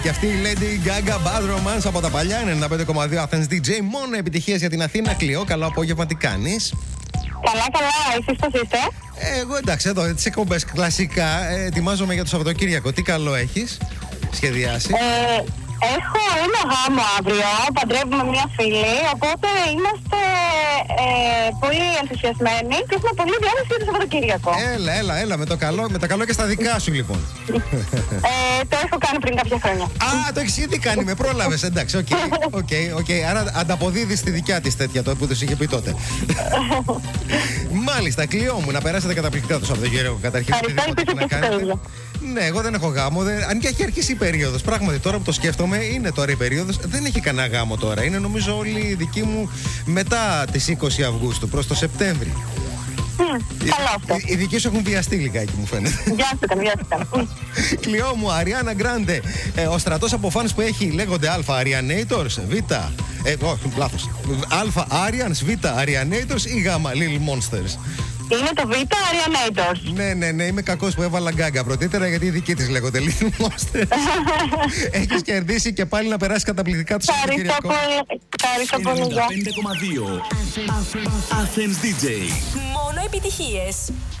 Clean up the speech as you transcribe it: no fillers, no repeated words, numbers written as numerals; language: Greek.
Και αυτή η Lady Gaga Bad Romance από τα παλιά 95,2 Athens DJ. Μόνο επιτυχίες για την Αθήνα. Κλειό, καλό απόγευμα, τι κάνεις? Καλά, εσείς πώς είστε? Εγώ εντάξει, εδώ τις εκπομπές κλασικά. Ετοιμάζομαι για το Σαββατοκύριακο. Τι καλό έχεις σχεδιάσει? Έχω ένα γάμο αύριο, παντρεύουμε μια φίλη, οπότε είμαστε πολύ ενθουσιασμένοι και έχουμε πολύ διάθεση για το Σαββατοκύριακο. Έλα, με το καλό και στα δικά σου λοιπόν. Το έχω κάνει πριν κάποια χρόνια. Α, το έχεις ήδη κάνει, με πρόλαβες, εντάξει, οκ. Άρα ανταποδίδεις τη δικιά της τέτοια που τους είχε πει τότε. Μάλιστα, Κλειό μου, να περάσετε καταπληκτικά το Σαββατοκύριακο καταρχήν. Ευχαριστώ, να κάνετε. Ναι, εγώ δεν έχω γάμο. Αν και έχει αρχίσει η περίοδος. Πράγματι, τώρα που το σκέφτομαι, είναι τώρα η περίοδος. Δεν έχει κανένα γάμο τώρα. Είναι νομίζω όλοι οι δικοί μου μετά τις 20 Αυγούστου, προς το Σεπτέμβρη. Καλό αυτό. Οι δικοί σου έχουν βιαστεί λιγάκι, μου φαίνεται. Βιάστηκαν. Κλειό μου, Αριάνα Γκράντε. Ο στρατός από φανς που έχει λέγονται Α, Arianators, Β. Όχι, λάθος. Α, Arians, Β, Arianators ή Γ, Little Monsters. Είναι το Β, Arianators. Ναι, είμαι κακός που έβαλα Γκάγκα πρωτήτερα γιατί οι δικοί της λέγονται Little Monsters. Έχεις κερδίσει και πάλι να περάσει καταπληκτικά το Σαββατοκύριακο. Ευχαριστώ πολύ. 95,2 Athens DJ. Μόνο επιτυχίες.